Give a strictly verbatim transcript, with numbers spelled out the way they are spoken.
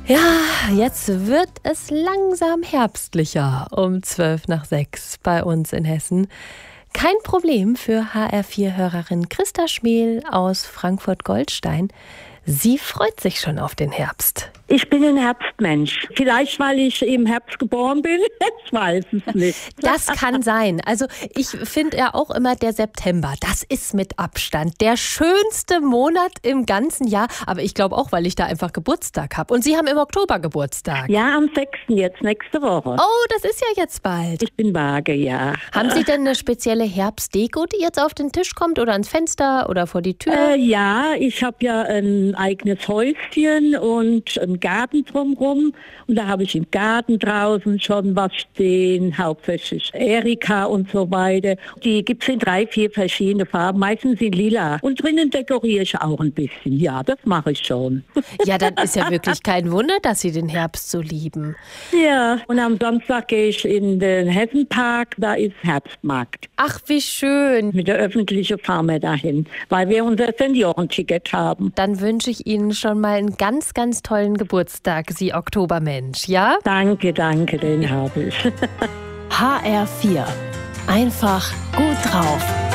Ja, jetzt wird es langsam herbstlicher um zwölf nach sechs bei uns in Hessen. Kein Problem für H R vier-Hörerin Christa Schmel aus Frankfurt-Goldstein. Sie freut sich schon auf den Herbst. Ich bin ein Herbstmensch. Vielleicht, weil ich im Herbst geboren bin. Ich weiß es nicht. Das kann sein. Also ich finde ja auch immer der September, das ist mit Abstand der schönste Monat im ganzen Jahr. Aber ich glaube auch, weil ich da einfach Geburtstag habe. Und Sie haben im Oktober Geburtstag. Ja, am sechsten jetzt, nächste Woche. Oh, das ist ja jetzt bald. Ich bin vage, ja. Haben Sie denn eine spezielle Herbstdeko, die jetzt auf den Tisch kommt oder ans Fenster oder vor die Tür? Äh, ja, ich habe ja ein eigenes Häuschen und einen Garten drumherum. Und da habe ich im Garten draußen schon was stehen, hauptsächlich Erika und so weiter. Die gibt es in drei, vier verschiedene Farben, meistens in lila. Und drinnen dekoriere ich auch ein bisschen. Ja, das mache ich schon. Ja, dann ist ja wirklich kein Wunder, dass Sie den Herbst so lieben. Ja, und am Samstag gehe ich in den Hessenpark, da ist Herbstmarkt. Ach, wie schön. Mit der öffentlichen fahren wir dahin, weil wir unser Seniorenticket haben. Dann wünsche ich Ihnen schon mal einen ganz, ganz tollen Geburtstag, Sie Oktobermensch, ja? Danke, danke, den habe ich. H R vier. Einfach gut drauf.